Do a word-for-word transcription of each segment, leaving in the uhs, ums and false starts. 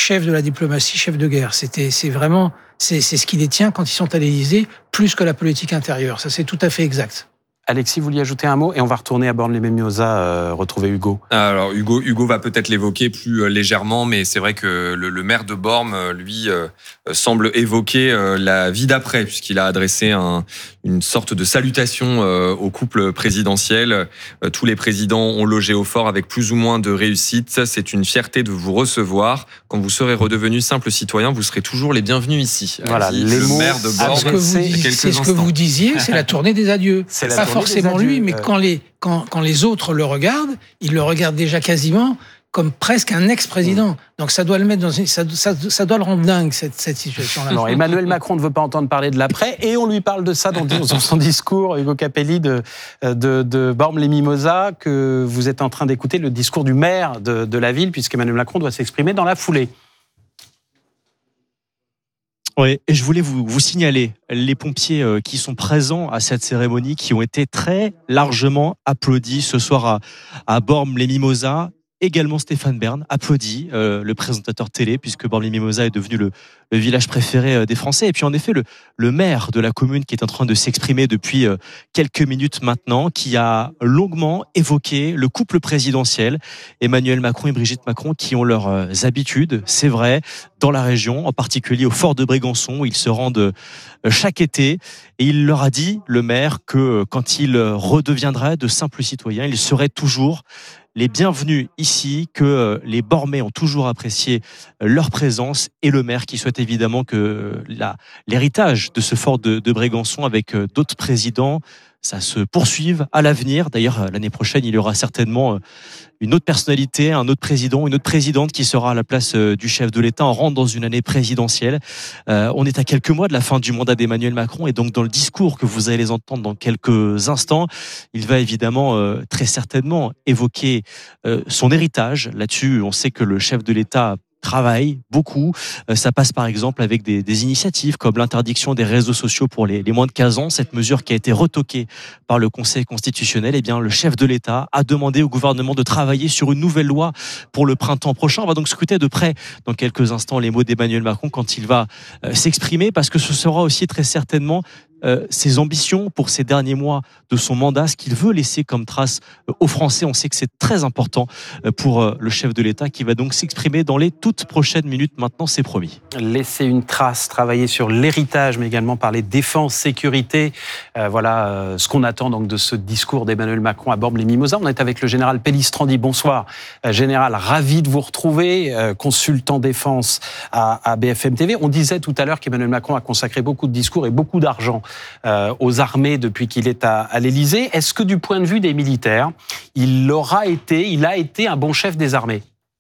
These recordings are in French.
chef de la diplomatie, chef de guerre. C'était, c'est vraiment, c'est, c'est ce qui les tient quand ils sont à l'Élysée, plus que la politique intérieure. Ça, c'est tout à fait exact. Alexis, vous vouliez ajouter un mot et on va retourner à Bormes-les-Mimosas, euh, retrouver Hugo. Alors Hugo, Hugo va peut-être l'évoquer plus euh, légèrement, mais c'est vrai que le, le maire de Bormes, euh, lui, euh, semble évoquer euh, la vie d'après, puisqu'il a adressé un, une sorte de salutation euh, au couple présidentiel. Euh, tous les présidents ont logé au fort avec plus ou moins de réussite. C'est une fierté de vous recevoir. Quand vous serez redevenu simple citoyen, vous serez toujours les bienvenus ici. Voilà, dit les le mots maire de Bormes. Ce que vous disiez, c'est ce que vous disiez, c'est la tournée des adieux. C'est la Pas tournée forcément des adieux, lui, mais euh... quand les quand quand les autres le regardent, ils le regardent déjà quasiment comme presque un ex-président. Mmh. Donc ça doit le mettre dans une, ça, ça, ça doit le rendre dingue cette, cette situation-là. Alors Emmanuel Macron ne veut pas entendre parler de l'après et on lui parle de ça dans, dans son discours, Hugo Capelli de, de, de Bormes-les-Mimosas, que vous êtes en train d'écouter le discours du maire de, de la ville, puisqu'Emmanuel Macron doit s'exprimer dans la foulée. Oui, et je voulais vous, vous signaler les pompiers euh, qui sont présents à cette cérémonie, qui ont été très largement applaudis ce soir à, à Bormes-les-Mimosas. Également Stéphane Bern, applaudi, euh, le présentateur télé, puisque Bormes-les-Mimosas est devenu le, le village préféré des Français. Et puis en effet, le, le maire de la commune qui est en train de s'exprimer depuis euh, quelques minutes maintenant, qui a longuement évoqué le couple présidentiel, Emmanuel Macron et Brigitte Macron, qui ont leurs euh, habitudes, c'est vrai, dans la région, en particulier au fort de Brégançon, où ils se rendent euh, chaque été. Et il leur a dit, le maire, que euh, quand il redeviendrait de simples citoyens, il serait toujours les bienvenus ici, que les Bormais ont toujours apprécié leur présence, et le maire qui souhaite évidemment que la, l'héritage de ce fort de, de Brégançon avec d'autres présidents, ça se poursuive à l'avenir. D'ailleurs, l'année prochaine, il y aura certainement une autre personnalité, un autre président, une autre présidente qui sera à la place du chef de l'État. On rentre dans une année présidentielle. Euh, on est à quelques mois de la fin du mandat d'Emmanuel Macron, et donc dans le discours que vous allez les entendre dans quelques instants, il va évidemment euh, très certainement évoquer euh, son héritage. Là-dessus, on sait que le chef de l'État travaille beaucoup. Ça passe par exemple avec des, des initiatives comme l'interdiction des réseaux sociaux pour les, les moins de quinze ans. Cette mesure qui a été retoquée par le Conseil constitutionnel, eh bien, le chef de l'État a demandé au gouvernement de travailler sur une nouvelle loi pour le printemps prochain. On va donc scruter de près dans quelques instants les mots d'Emmanuel Macron quand il va euh, s'exprimer, parce que ce sera aussi très certainement Euh, ses ambitions pour ces derniers mois de son mandat, ce qu'il veut laisser comme trace euh, aux Français. On sait que c'est très important euh, pour euh, le chef de l'État, qui va donc s'exprimer dans les toutes prochaines minutes. Maintenant, c'est promis. Laisser une trace, travailler sur l'héritage, mais également parler défense, sécurité. Euh, voilà euh, ce qu'on attend donc de ce discours d'Emmanuel Macron à Bormes-les-Mimosas. On est avec le général Pellistrandi. Bonsoir, euh, général. Ravi de vous retrouver, euh, consultant défense à, à B F M T V. On disait tout à l'heure qu'Emmanuel Macron a consacré beaucoup de discours et beaucoup d'argent Euh, aux armées depuis qu'il est à, à l'Élysée. Est-ce que du point de vue des militaires, il aura été, il a été un bon chef des armées ?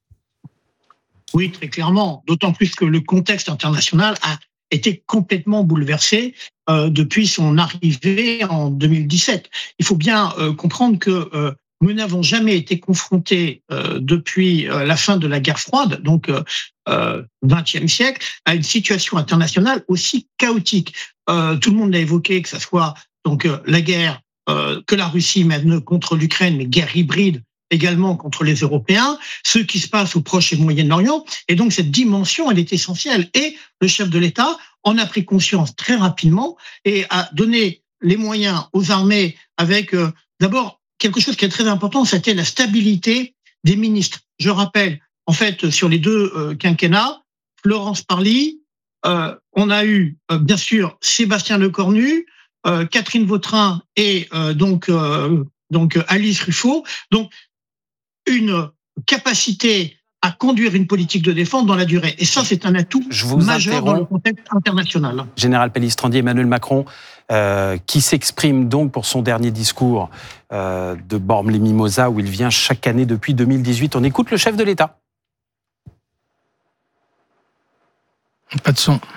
Oui, très clairement. D'autant plus que le contexte international a été complètement bouleversé euh, depuis son arrivée en deux mille dix-sept. Il faut bien euh, comprendre que euh, nous n'avons jamais été confrontés euh, depuis euh, la fin de la guerre froide, donc euh, euh, vingtième siècle, à une situation internationale aussi chaotique. Euh, tout le monde l'a évoqué, que ce soit donc euh, la guerre euh, que la Russie mène contre l'Ukraine, mais guerre hybride également contre les Européens, ce qui se passe au Proche et Moyen-Orient. Et donc cette dimension, elle est essentielle. Et le chef de l'État en a pris conscience très rapidement et a donné les moyens aux armées avec euh, d'abord quelque chose qui est très important, c'était la stabilité des ministres. Je rappelle, en fait, sur les deux euh, quinquennats, Florence Parly, euh, on a eu euh, bien sûr Sébastien Lecornu, euh, Catherine Vautrin et euh, donc euh, donc Alice Ruffo. Donc une capacité à conduire une politique de défense dans la durée. Et ça, c'est un atout majeur dans le contexte international. Général Pellistrandi, Emmanuel Macron, euh, qui s'exprime donc pour son dernier discours euh, de Bormes-les-Mimosas, où il vient chaque année depuis deux mille dix-huit. On écoute le chef de l'État. Pas de son.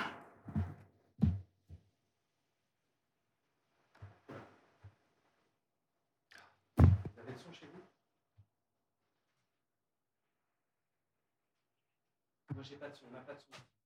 Moi, j'ai pas de son, on n'a pas de son.